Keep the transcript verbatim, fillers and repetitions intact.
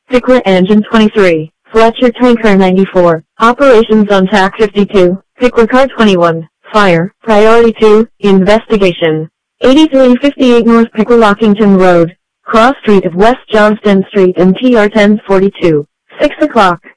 Pickler engine twenty-three, Fletcher tanker ninety-four, operations on T A C fifty-two, Pickler car twenty-one, fire, priority two, investigation. eighty-three fifty-eight North Pickler Lockington Road, cross street of West Johnston Street and T R ten forty-two, six o'clock.